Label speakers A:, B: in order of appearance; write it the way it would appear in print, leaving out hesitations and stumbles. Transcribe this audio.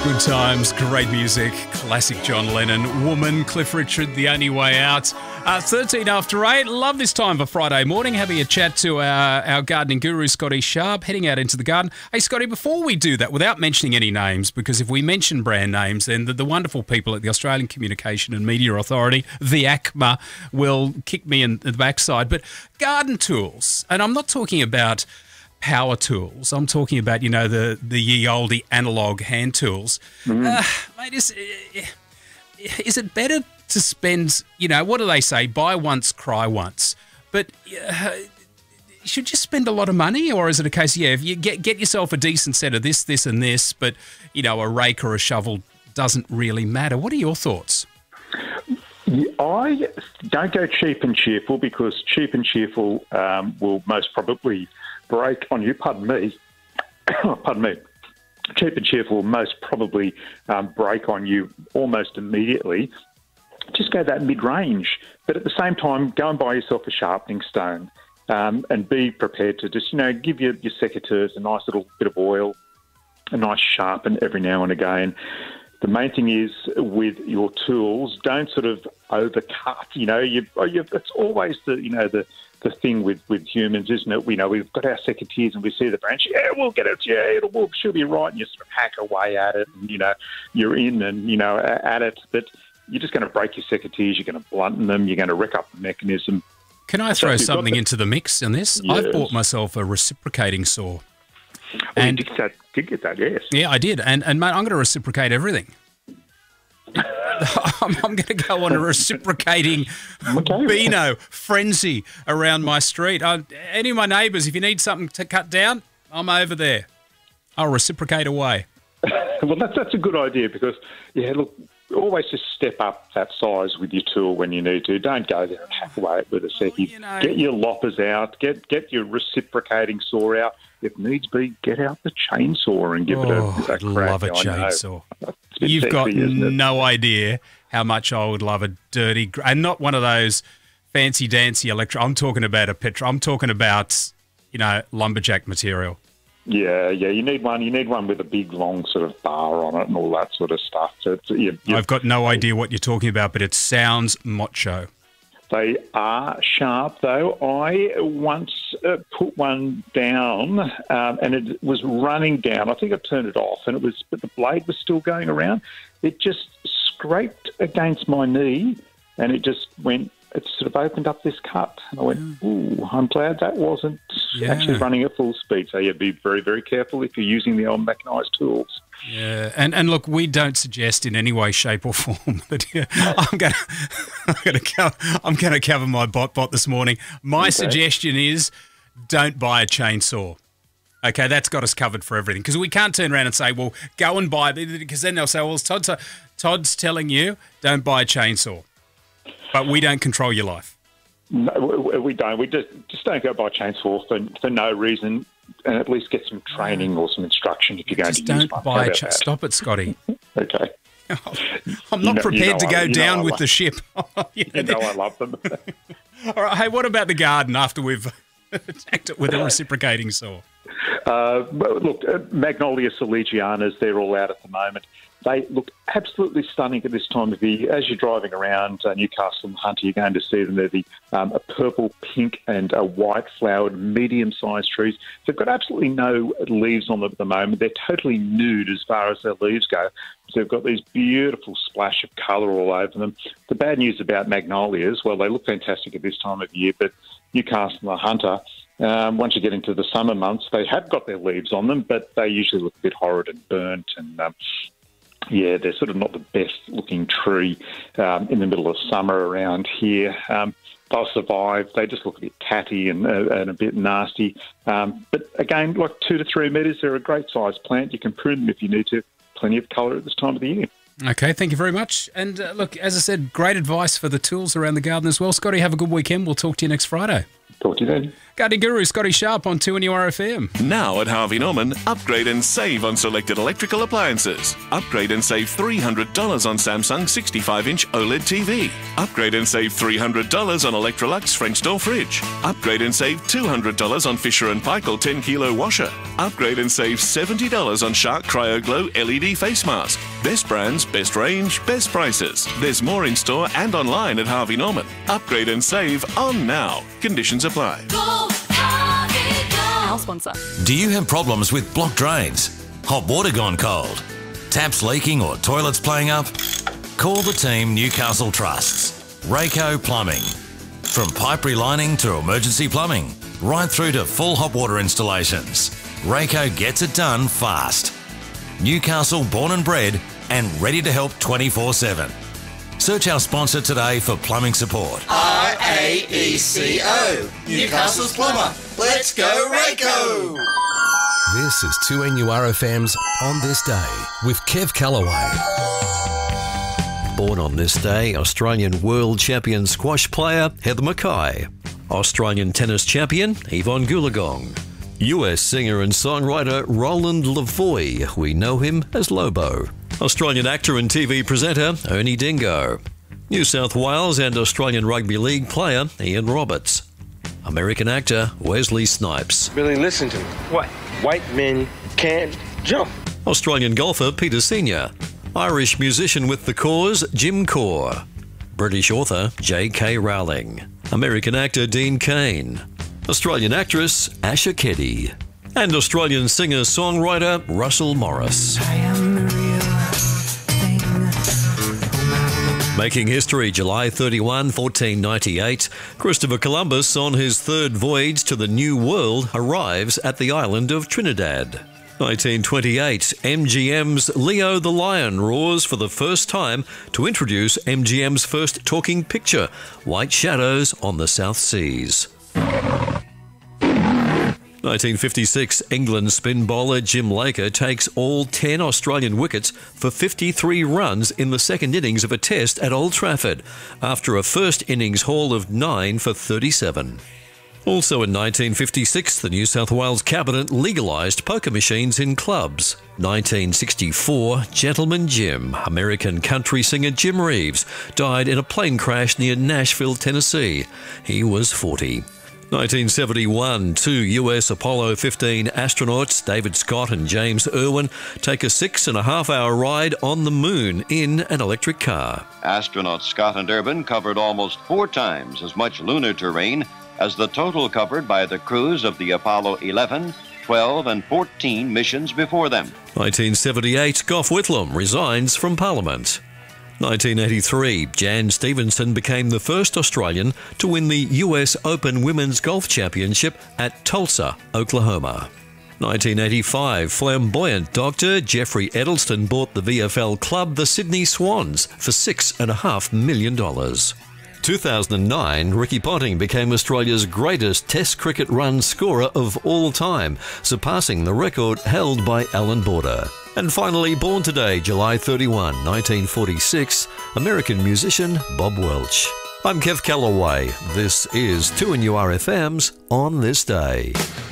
A: Good times, great music, classic John Lennon, Woman, Cliff Richard, The Only Way Out. 13 after 8, love this time for Friday morning, having a chat to our gardening guru, Scotty Sharp, heading out into the garden. Hey, Scotty, before we do that, without mentioning any names, because if we mention brand names, then the wonderful people at the Australian Communication and Media Authority, the ACMA, will kick me in the backside. But garden tools, and I'm not talking about power tools. I'm talking about, you know, the ye olde analogue hand tools. Mate, is it better to spend, you know, what do they say? Buy once, cry once. But should you spend a lot of money, or is it a case, if you get yourself a decent set of this and this, but, you know, a rake or a shovel doesn't really matter? What are your thoughts?
B: I don't go cheap and cheerful, because cheap and cheerful will most probably break on you. Pardon me. Cheap and cheerful will most probably break on you almost immediately. Just go that mid-range, but at the same time, go and buy yourself a sharpening stone, and be prepared to just, you know, give your secateurs a nice little bit of oil, a nice sharpen every now and again. The main thing is, with your tools, don't sort of overcut. You know, it's always the thing with humans, isn't it? We know we've got our secateurs and we see the branch. Yeah, we'll get it. Yeah, she'll be right. And you sort of hack away at it, and, you know, you're in and, you know, at it. But you're just going to break your secateurs. You're going to blunten them. You're going to wreck up the mechanism.
A: Can I throw something into the mix on this?
B: Yes.
A: I've bought myself a reciprocating saw.
B: And you did get that, yes.
A: Yeah, I did. And mate, I'm going to reciprocate everything. I'm going to go on a reciprocating Beano frenzy around my street. Any of my neighbours, if you need something to cut down, I'm over there. I'll reciprocate away.
B: Well, that's a good idea, because, yeah, look, always just step up that size with your tool when you need to. Don't go there and hack away it with a secchi.
A: You know,
B: get your loppers out. Get your reciprocating saw out. If needs be, get out the chainsaw and give it a crack.
A: Love a chainsaw. You've got no idea how much I would love a dirty, and not one of those fancy dancy I'm talking about a petrol. I'm talking about, you know, lumberjack material.
B: Yeah, you need one. You need one with a big, long sort of bar on it and all that sort of stuff. So
A: I've got no idea what you're talking about, but it sounds macho.
B: They are sharp, though. I once put one down, and it was running down. I think I turned it off, but the blade was still going around. It just scraped against my knee, and it just went. It sort of opened up this cut, and I went, "Ooh, I'm glad that wasn't actually running at full speed." So, yeah, be very, very careful if you're using the old mechanised tools.
A: Yeah, and look, we don't suggest in any way, shape, or form that I'm going to cover my bot this morning. My suggestion is, don't buy a chainsaw. Okay, that's got us covered for everything, because we can't turn around and say, well, go and buy it, because then they'll say, well, Todd's telling you, don't buy a chainsaw. But we don't control your life.
B: No, we don't. We just don't go buy a chainsaw for no reason, and at least get some training or some instruction if you're going to use one.
A: Just don't buy a chainsaw. Stop it, Scotty.
B: Okay.
A: I'm not prepared to go down with the ship.
B: I love them.
A: All right, hey, what about the garden after we've attacked it with a reciprocating saw?
B: Look, Magnolia Saligianas, they're all out at the moment. They look absolutely stunning at this time of year. As you're driving around Newcastle and Hunter, you're going to see them. They're a purple, pink and a white flowered, medium-sized trees. They've got absolutely no leaves on them at the moment. They're totally nude as far as their leaves go. So they've got these beautiful splash of colour all over them. The bad news about magnolias, well, they look fantastic at this time of year, but Newcastle and Hunter, once you get into the summer months, they have got their leaves on them, but they usually look a bit horrid and burnt, and yeah, they're sort of not the best-looking tree in the middle of summer around here. They'll survive. They just look a bit tatty and a bit nasty. But again, like 2 to 3 metres, they're a great-sized plant. You can prune them if you need to. Plenty of colour at this time of the year.
A: Okay, thank you very much. And look, as I said, great advice for the tools around the garden as well. Scotty, have a good weekend. We'll talk to you next Friday.
B: Talk to you then.
A: Gardening Guru Scotty Sharp on 2NURFM.
C: Now at Harvey Norman, upgrade and save on selected electrical appliances. Upgrade and save $300 on Samsung 65-inch OLED TV. Upgrade and save $300 on Electrolux French door fridge. Upgrade and save $200 on Fisher & Paykel 10-kilo washer. Upgrade and save $70 on Shark CryoGlow LED face mask. Best brands, best range, best prices. There's more in store and online at Harvey Norman. Upgrade and save on now. Conditions apply.
D: Go, Harvey, go.
E: Our sponsor.
F: Do you have problems with blocked drains? Hot water gone cold? Taps leaking or toilets playing up? Call the team Newcastle trusts. Rayco Plumbing. From pipe relining to emergency plumbing, right through to full hot water installations, Rayco gets it done fast. Newcastle born and bred and ready to help 24/7. Search our sponsor today for plumbing support.
G: RAECO, Newcastle's plumber. Let's go Rayco!
H: This is 2NURFM's On This Day with Kev Callaway. Born on this day, Australian world champion squash player Heather Mackay. Australian tennis champion Yvonne Goolagong. US singer and songwriter Roland Lavoie, we know him as Lobo. Australian actor and TV presenter Ernie Dingo. New South Wales and Australian Rugby League player Ian Roberts. American actor Wesley Snipes.
I: Billy, listen to me. What? White men can't jump.
H: Australian golfer Peter Senior. Irish musician with The Cause Jim Core. British author J.K. Rowling. American actor Dean Cain. Australian actress Asha Keddy. And Australian singer-songwriter Russell Morris. Making history July 31, 1498, Christopher Columbus on his third voyage to the New World arrives at the island of Trinidad. 1928, MGM's Leo the Lion roars for the first time to introduce MGM's first talking picture, White Shadows on the South Seas. 1956, England spin bowler Jim Laker takes all 10 Australian wickets for 53 runs in the second innings of a test at Old Trafford, after a first innings haul of 9 for 37. Also in 1956, the New South Wales Cabinet legalised poker machines in clubs. 1964, Gentleman Jim, American country singer Jim Reeves, died in a plane crash near Nashville, Tennessee. He was 40. 1971, two US Apollo 15 astronauts, David Scott and James Irwin, take a 6.5-hour ride on the moon in an electric car.
J: Astronauts Scott and Irwin covered almost 4 times as much lunar terrain as the total covered by the crews of the Apollo 11, 12 and 14 missions before them.
H: 1978, Gough Whitlam resigns from Parliament. 1983, Jan Stevenson became the first Australian to win the US Open Women's Golf Championship at Tulsa, Oklahoma. 1985, flamboyant doctor Jeffrey Edelston bought the VFL club the Sydney Swans for $6.5 million. 2009, Ricky Ponting became Australia's greatest Test cricket run scorer of all time, surpassing the record held by Alan Border. And finally, born today, July 31, 1946, American musician Bob Welch. I'm Kev Callaway. This is 2NURFM's On This Day.